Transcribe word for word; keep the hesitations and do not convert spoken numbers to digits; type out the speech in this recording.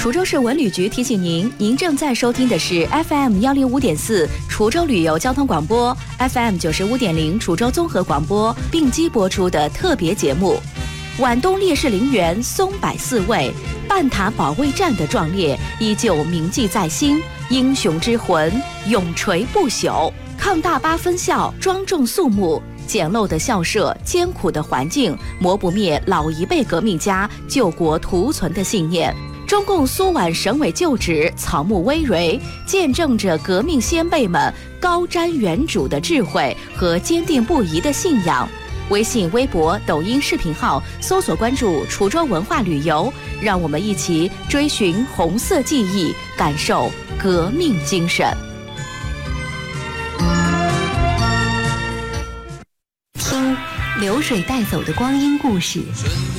滁州市文旅局提醒您，您正在收听的是 F M 幺零五点四滁州旅游交通广播 ，F M 九十五点零滁州综合广播并机播出的特别节目。皖东烈士陵园松柏四位，半塔保卫战的壮烈依旧铭记在心，英雄之魂永垂不朽。抗大巴分校庄重肃穆，简陋的校舍，艰苦的环境，磨不灭老一辈革命家救国图存的信念。中共苏皖省委旧址草木葳蕤，见证着革命先辈们高瞻远瞩的智慧和坚定不移的信仰。微信、微博、抖音视频号搜索关注滁州文化旅游，让我们一起追寻红色记忆，感受革命精神。听流水带走的光阴故事，